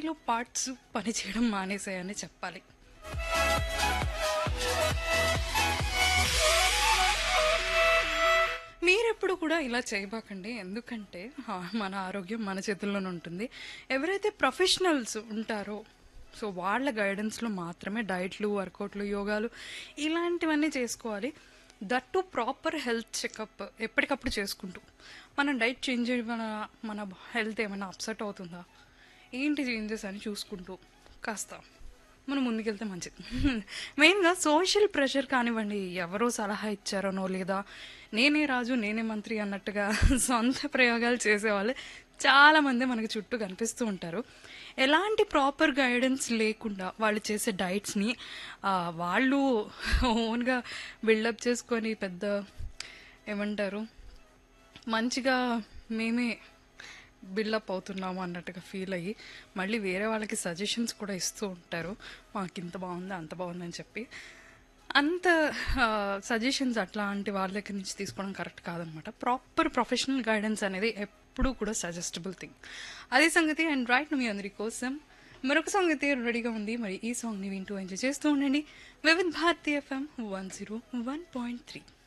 బాడీలో పార్ట్స్ పనిచేయడం మానేసాయని చెప్పాలి. మీరెప్పుడు కూడా ఇలా చేయబాకండి. ఎందుకంటే మన ఆరోగ్యం మన చేతుల్లోనే ఉంటుంది. ఎవరైతే ప్రొఫెషనల్స్ ఉంటారో సో వాళ్ళ గైడెన్స్లో మాత్రమే డైట్లు, వర్కౌట్లు, యోగాలు ఇలాంటివన్నీ చేసుకోవాలి. దట్టు ప్రాపర్ హెల్త్ చెకప్ ఎప్పటికప్పుడు చేసుకుంటూ. మనం డైట్ చేంజ్ మన మన హెల్త్ ఏమైనా అప్సెట్ అవుతుందా, ఏంటి చేంజెస్ అని చూసుకుంటూ కాస్త మనం ముందుకెళ్తే మంచిది. మెయిన్గా సోషల్ ప్రెషర్ కానివ్వండి, ఎవరో సలహా ఇచ్చారనో లేదా నేనే రాజు నేనే మంత్రి అన్నట్టుగా సొంత ప్రయోగాలు చేసేవాళ్ళు చాలామంది మనకి చుట్టూ కనిపిస్తూ ఉంటారు. ఎలాంటి ప్రాపర్ గైడెన్స్ లేకుండా వాళ్ళు చేసే డైట్స్ని వాళ్ళు ఓన్గా బిల్డప్ చేసుకొని పెద్ద ఏమంటారు మంచిగా మేమే బిల్డప్ అవుతున్నాము అన్నట్టుగా ఫీల్ అయ్యి మళ్ళీ వేరే వాళ్ళకి సజెషన్స్ కూడా ఇస్తూ ఉంటారు. మాకు ఇంత బాగుంది అంత బాగుంది అని చెప్పి. అంత సజెషన్స్ అట్లాంటి వాళ్ళ దగ్గర నుంచి తీసుకోవడం కరెక్ట్ కాదనమాట. ప్రాపర్ ప్రొఫెషనల్ గైడెన్స్ అనేది ఎప్పుడూ కూడా సజెస్టబుల్ థింగ్. అదే సంగతి. అండ్ రైట్ మీ అందరి కోసం మరొక సాంగ్ అయితే రెడీగా ఉంది. మరి ఈ సాంగ్ని వింటూ ఎంజాయ్ చేస్తూ ఉండండి. వివిధ్ భారతి FM 101.3.